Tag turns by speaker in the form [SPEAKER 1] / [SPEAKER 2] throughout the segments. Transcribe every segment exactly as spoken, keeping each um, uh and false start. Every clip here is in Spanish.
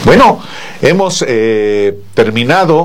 [SPEAKER 1] Bueno, hemos eh, terminado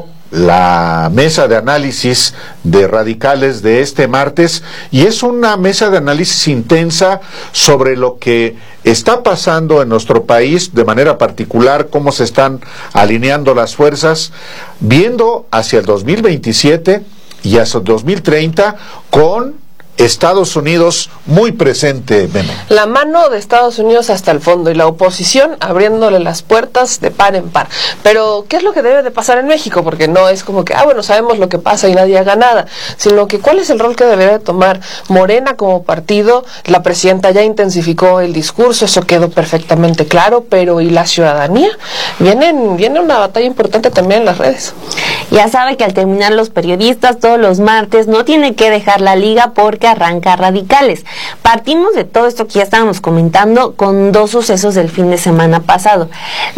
[SPEAKER 1] la mesa de análisis de radicales de este martes, y es una mesa de análisis intensa sobre lo que está pasando en nuestro país, de manera particular cómo se están alineando las fuerzas, viendo hacia el dos mil veintisiete y hacia el dos mil treinta con Estados Unidos muy presente, Memo.
[SPEAKER 2] La mano de Estados Unidos hasta el fondo y la oposición abriéndole las puertas de par en par. Pero, ¿qué es lo que debe de pasar en México? Porque no es como que, ah, bueno, sabemos lo que pasa y nadie haga nada, sino que ¿cuál es el rol que debería de tomar Morena como partido? La presidenta ya intensificó el discurso, eso quedó perfectamente claro, pero ¿y la ciudadanía? Vienen, viene una batalla importante también en las redes.
[SPEAKER 3] Ya sabe que al terminar los periodistas todos los martes no tiene que dejar la liga porque arranca Radicales. Partimos de todo esto que ya estábamos comentando con dos sucesos del fin de semana pasado.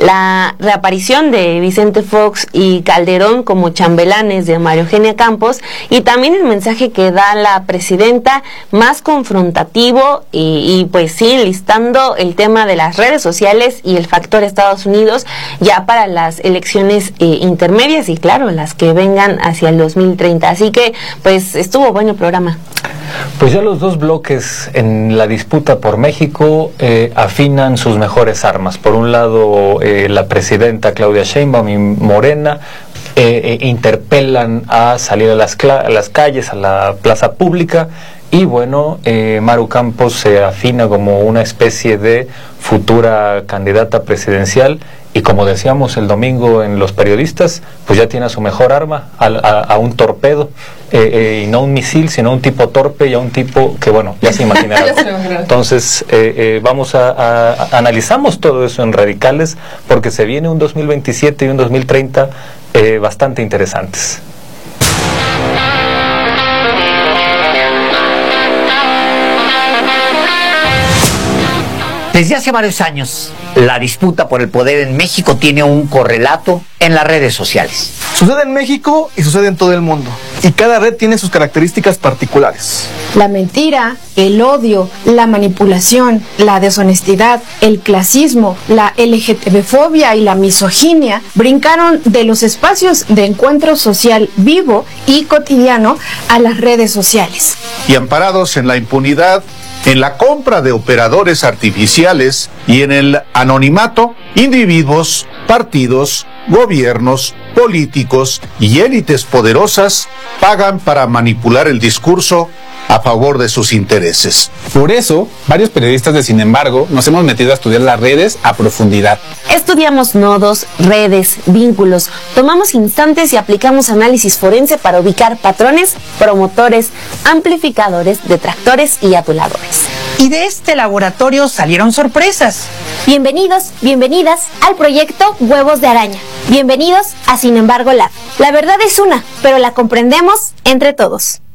[SPEAKER 3] La reaparición de Vicente Fox y Calderón como chambelanes de María Eugenia Campos, y también el mensaje que da la presidenta más confrontativo y, y pues sí, listando el tema de las redes sociales y el factor Estados Unidos ya para las elecciones eh, intermedias y claro, las que vengan hacia el dos mil treinta. Así que pues estuvo bueno el programa.
[SPEAKER 4] Pues ya los dos bloques en la disputa por México eh, afinan sus mejores armas. Por un lado, eh, la presidenta Claudia Sheinbaum y Morena eh, eh, interpelan a salir a las, a las calles, a la plaza pública, y bueno, eh, Maru Campos se afina como una especie de futura candidata presidencial. Y como decíamos el domingo en Los Periodistas, pues ya tiene a su mejor arma, a, a, a un torpedo, eh, eh, y no un misil, sino un tipo torpe y a un tipo que, bueno, ya se imaginará. Entonces, eh, eh, vamos a, a, a, analizamos todo eso en Radicales, porque se viene un dos mil veintisiete y un dos mil treinta eh, bastante interesantes.
[SPEAKER 5] Desde hace varios años, la disputa por el poder en México tiene un correlato en las redes sociales.
[SPEAKER 6] Sucede en México y sucede en todo el mundo, y cada red tiene sus características particulares.
[SPEAKER 7] La mentira, el odio, la manipulación, la deshonestidad, el clasismo, la L G T B fobia y la misoginia brincaron de los espacios de encuentro social vivo y cotidiano a las redes sociales.
[SPEAKER 1] Y amparados en la impunidad, en la compra de operadores artificiales y en el anonimato, individuos, partidos, gobiernos, políticos y élites poderosas pagan para manipular el discurso a favor de sus intereses.
[SPEAKER 8] Por eso, varios periodistas de Sin Embargo nos hemos metido a estudiar las redes a profundidad.
[SPEAKER 3] Estudiamos nodos, redes, vínculos, tomamos instantes y aplicamos análisis forense para ubicar patrones, promotores, amplificadores, detractores y aduladores.
[SPEAKER 9] Y de este laboratorio salieron sorpresas.
[SPEAKER 10] Bienvenidos, bienvenidas al proyecto Huevos de Araña. Bienvenidos a Sin Embargo Lab. La verdad es una, pero la comprendemos entre todos.